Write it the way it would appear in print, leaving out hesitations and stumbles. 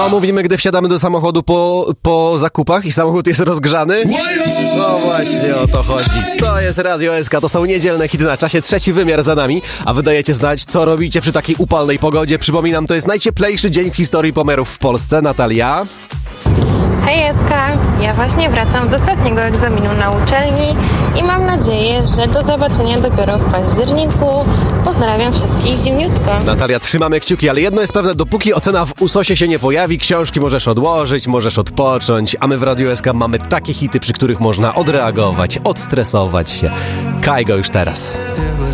Mówimy, gdy wsiadamy do samochodu po zakupach i samochód jest rozgrzany? No właśnie o to chodzi. To jest Radio SK, to są niedzielne hity na czasie, trzeci wymiar za nami, a wy dajecie znać, co robicie przy takiej upalnej pogodzie. Przypominam, to jest najcieplejszy dzień w historii pomiarów w Polsce. Natalia? Hej Eska, ja właśnie wracam z ostatniego egzaminu na uczelni i mam nadzieję, że do zobaczenia dopiero w październiku. Pozdrawiam wszystkich zimniutko. Natalia, trzymamy kciuki, ale jedno jest pewne, dopóki ocena w USOS-ie się nie pojawi, książki możesz odłożyć, możesz odpocząć, a my w Radio SK mamy takie hity, przy których można odreagować, odstresować się. Kaj go już teraz.